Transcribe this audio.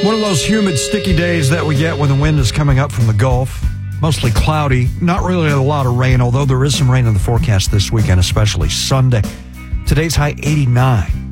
One of those humid, sticky days that we get when the wind is coming up from the Gulf. Mostly cloudy, not really a lot of rain, although there is some rain in the forecast this weekend, especially Sunday. Today's high 89.